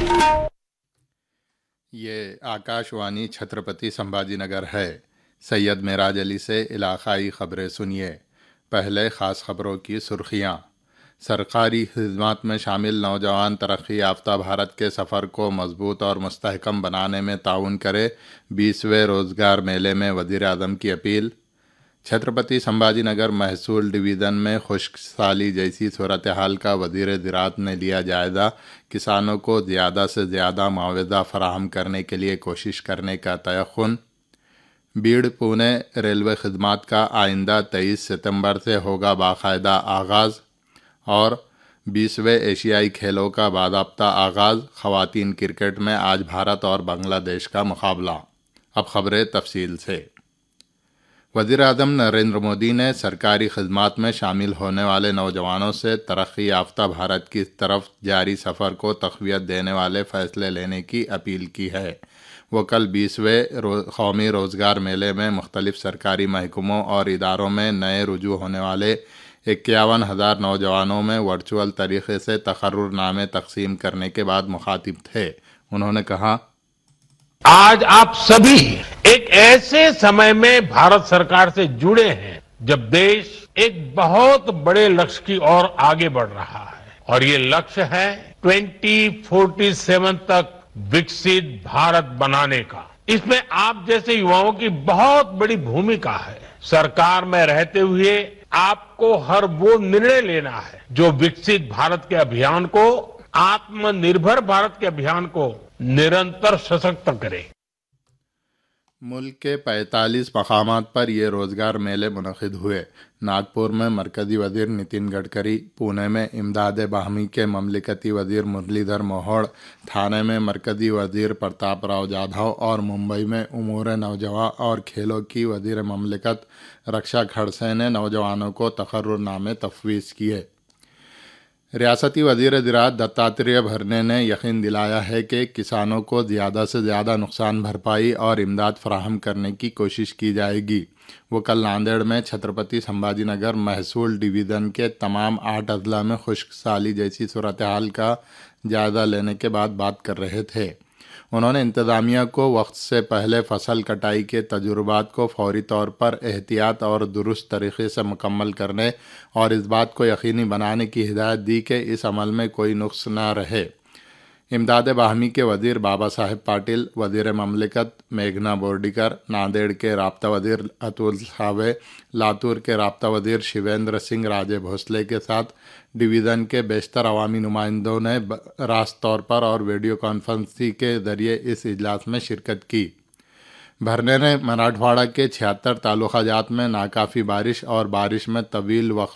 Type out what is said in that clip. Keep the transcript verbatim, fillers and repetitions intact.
یہ آکاشوانی چھترپتی سمبھاجی نگر ہے۔ سید معراج علی سے علاقائی خبریں سنیے۔ پہلے خاص خبروں کی سرخیاں۔ سرکاری خدمات میں شامل نوجوان ترقی یافتہ بھارت کے سفر کو مضبوط اور مستحکم بنانے میں تعاون کرے، بیسویں روزگار میلے میں وزیر اعظم کی اپیل۔ چھترپتی سمبھاجی نگر محصول ڈویژن میں خشک سالی جیسی صورتحال کا وزیر زراعت نے لیا جائزہ۔ کسانوں کو زیادہ سے زیادہ معاوضہ فراہم کرنے کے لیے کوشش کرنے کا تیقن۔ بیڑ پونے ریلوے خدمات کا آئندہ تیئیس ستمبر سے ہوگا باقاعدہ آغاز، اور بیسویں ایشیائی کھیلوں کا باضابطہ آغاز۔ خواتین کرکٹ میں آج بھارت اور بنگلہ دیش کا مقابلہ۔ اب خبریں تفصیل سے۔ وزیر اعظم نریندر مودی نے سرکاری خدمات میں شامل ہونے والے نوجوانوں سے ترقی یافتہ بھارت کی طرف جاری سفر کو تقویت دینے والے فیصلے لینے کی اپیل کی ہے۔ وہ کل بیسویں قومی روزگار میلے میں مختلف سرکاری محکموں اور اداروں میں نئے رجوع ہونے والے اکیاون ہزار نوجوانوں میں ورچوئل طریقے سے تقرر نامے تقسیم کرنے کے بعد مخاطب تھے۔ انہوں نے کہا، آج آپ سبھی ایک ایسے سمے میں بھارت سرکار سے جڑے ہیں جب دیش ایک بہت بڑے لکش کی اور آگے بڑھ رہا ہے، اور یہ لکش ہے ٹوئنٹی فورٹی سیون تک وکست بھارت بنانے کا۔ اس میں آپ جیسے یواؤں کی بہت بڑی بھومکا ہے۔ سرکار میں رہتے ہوئے آپ کو ہر وہ نرنے لینا ہے جو وکست بھارت کے ابھیان کو، آتم نربھر بھارت کے ابھیان کو نرنتر سشکت کرے۔ ملک کے پینتالیس مقامات پر یہ روزگار میلے منعقد ہوئے۔ ناگپور میں مرکزی وزیر نتن گڈکری، پونے میں امداد باہمی کے مملکتی وزیر مرلی دھر موہوڈ، تھانے میں مرکزی وزیر پرتاپ راؤ جادھو اور ممبئی میں امور نوجوان اور کھیلوں کی وزیر مملکت رکشا کھڑسے نے نوجوانوں کو تقرر نامے تفویض کیے۔ ریاستی وزیر زراعت دتاتریہ بھرنے نے یقین دلایا ہے کہ کسانوں کو زیادہ سے زیادہ نقصان بھرپائی اور امداد فراہم کرنے کی کوشش کی جائے گی۔ وہ کل ناندیڑ میں چھترپتی سمبھاجی نگر محصول ڈویژن کے تمام آٹھ اضلاع میں خشک سالی جیسی صورتحال کا جائزہ لینے کے بعد بات کر رہے تھے۔ انہوں نے انتظامیہ کو وقت سے پہلے فصل کٹائی کے تجربات کو فوری طور پر احتیاط اور درست طریقے سے مکمل کرنے اور اس بات کو یقینی بنانے کی ہدایت دی کہ اس عمل میں کوئی نقص نہ رہے۔ امداد باہمی کے وزیر بابا صاحب پاٹل، وزیر مملکت میگھنا بورڈیکر، ناندیڑ کے رابطہ وزیر اتل ساوے، لاتور کے رابطہ وزیر شیویندر سنگھ راجے بھوسلے کے ساتھ ڈویژن کے بیشتر عوامی نمائندوں نے راست طور پر اور ویڈیو کانفرنسنگ کے ذریعے اس اجلاس میں شرکت کی۔ بھرنے نے مراٹھواڑہ کے چھہتر تعلقہ جات میں ناکافی بارش اور بارش میں طویل وقفے